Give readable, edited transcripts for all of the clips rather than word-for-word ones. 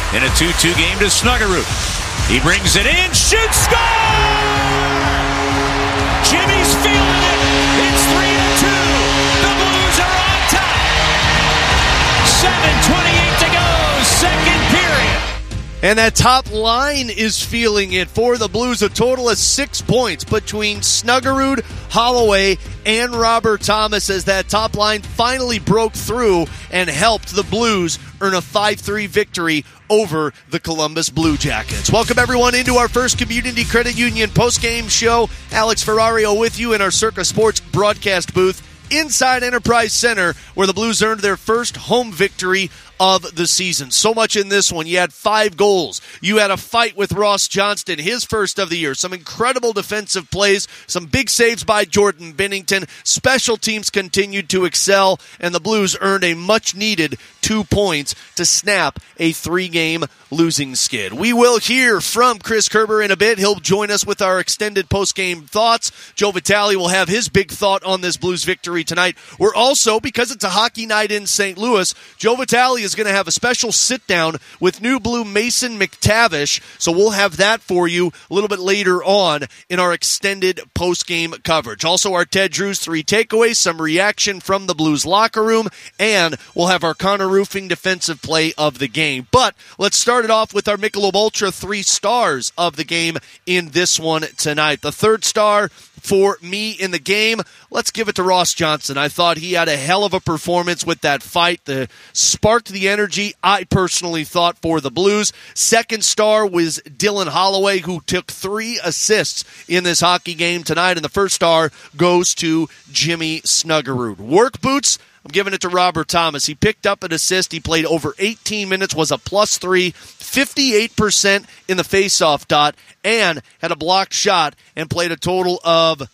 in a 2-2 game to Snuggerud. He brings it in, shoots, score! Jimmy's feeling it. It's 3-2. The Blues are on top. 7:28 to go, second period. And that top line is feeling it for the Blues. A total of 6 points between Snuggerud, Holloway, and Robert Thomas as that top line finally broke through and helped the Blues earn a 5-3 victory over the Columbus Blue Jackets. Welcome everyone into our first Community Credit Union postgame show. Alex Ferrario with you in our Circa Sports broadcast booth inside Enterprise Center, where the Blues earned their first home victory of the season. So much in this one. You had 5 goals. You had a fight with Ross Johnston, his first of the year. Some incredible defensive plays, some big saves by Jordan Binnington. Special teams continued to excel, and the Blues earned a much-needed 2 points to snap a 3-game losing skid. We will hear from Chris Kerber in a bit. He'll join us with our extended post-game thoughts. Joe Vitale will have his big thought on this Blues victory tonight. We're also, because it's a hockey night in St. Louis, Joe Vitale is going to have a special sit-down with New Blue Mason McTavish, so we'll have that for you a little bit later on in our extended post-game coverage. Also, our Ted Drews 3 takeaways, some reaction from the Blues locker room, and we'll have our Connor Roofing defensive play of the game. But let's start it off with our Michelob Ultra 3 stars of the game in this one tonight. The third star for me in the game, let's give it to Ross Johnston. I thought he had a hell of a performance with that fight. Sparked the energy, I personally thought, for the Blues. Second star was Dylan Holloway, who took 3 assists in this hockey game tonight. And the first star goes to Jimmy Snuggerud. Work boots, I'm giving it to Robert Thomas. He picked up an assist. He played over 18 minutes, was a +3, 58% in the faceoff dot, and had a blocked shot and played a total of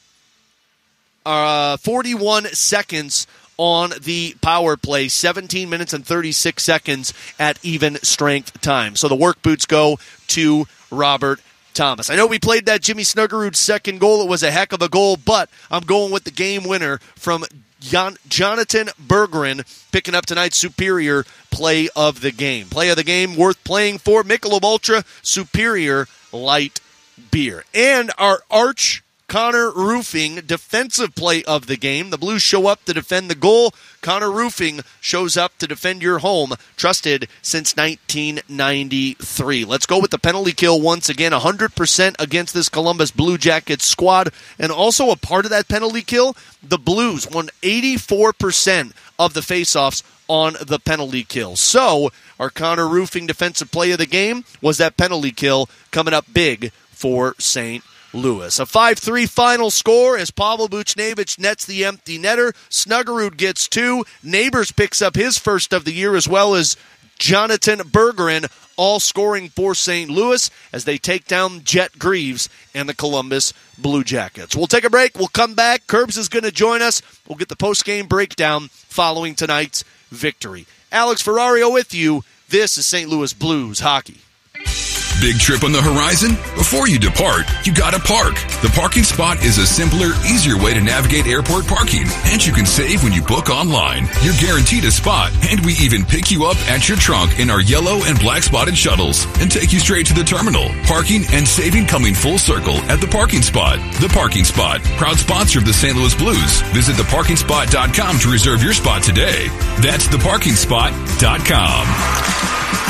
41 seconds on the power play, 17 minutes and 36 seconds at even strength time. So the work boots go to Robert Thomas. I know we played that Jimmy Snuggerud second goal. It was a heck of a goal, but I'm going with the game winner from Jonathan Berggren, picking up tonight's Superior play of the game. Play of the game worth playing for, Michelob Ultra Superior Light Beer. And our Arch Connor Roofing defensive play of the game. The Blues show up to defend the goal. Connor Roofing shows up to defend your home, trusted since 1993. Let's go with the penalty kill once again. 100% against this Columbus Blue Jackets squad. And also a part of that penalty kill, the Blues won 84% of the faceoffs on the penalty kill. So our Connor Roofing defensive play of the game was that penalty kill coming up big for St. Louis. A 5-3 final score as Pavel Buchnevich nets the empty netter. Snuggerud gets 2. Neighbors picks up his first of the year, as well as Jonathan Berggren, all scoring for St. Louis as they take down Jet Greaves and the Columbus Blue Jackets. We'll take a break. We'll come back. Curbs is going to join us. We'll get the post-game breakdown following tonight's victory. Alex Ferrario with you. This is St. Louis Blues Hockey. Big trip on the horizon? Before you depart, you gotta park. The Parking Spot is a simpler, easier way to navigate airport parking. And you can save when you book online. You're guaranteed a spot, and we even pick you up at your trunk in our yellow and black spotted shuttles and take you straight to the terminal. Parking and saving coming full circle at The Parking Spot. The Parking Spot, proud sponsor of the St. Louis Blues. Visit theparkingspot.com to reserve your spot today. That's theparkingspot.com.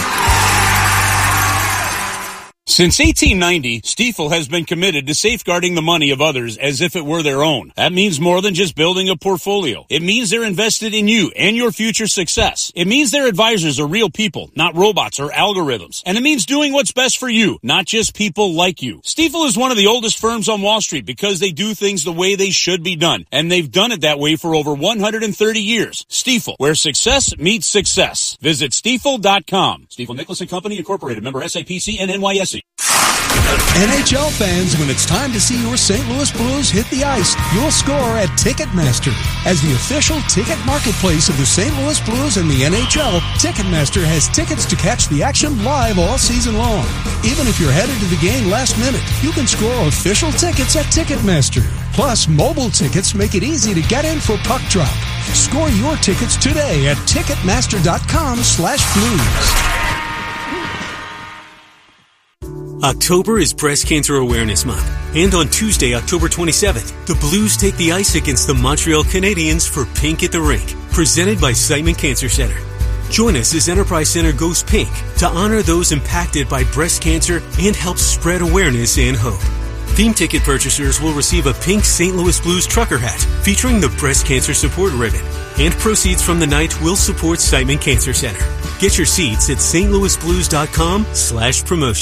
Since 1890, Stiefel has been committed to safeguarding the money of others as if it were their own. That means more than just building a portfolio. It means they're invested in you and your future success. It means their advisors are real people, not robots or algorithms. And it means doing what's best for you, not just people like you. Stiefel is one of the oldest firms on Wall Street because they do things the way they should be done. And they've done it that way for over 130 years. Stiefel, where success meets success. Visit Stiefel.com. Stiefel Nicholas & Company, Incorporated, member SIPC and NYSE. NHL fans, when it's time to see your St. Louis Blues hit the ice, you'll score at Ticketmaster. As the official ticket marketplace of the St. Louis Blues and the NHL, Ticketmaster has tickets to catch the action live all season long. Even if you're headed to the game last minute, you can score official tickets at Ticketmaster. Plus, mobile tickets make it easy to get in for puck drop. Score your tickets today at Ticketmaster.com/blues. October is Breast Cancer Awareness Month, and on Tuesday, October 27th, the Blues take the ice against the Montreal Canadiens for Pink at the Rink, presented by Siteman Cancer Center. Join us as Enterprise Center goes pink to honor those impacted by breast cancer and help spread awareness and hope. Theme ticket purchasers will receive a pink St. Louis Blues trucker hat featuring the breast cancer support ribbon, and proceeds from the night will support Siteman Cancer Center. Get your seats at stlouisblues.com/promotion.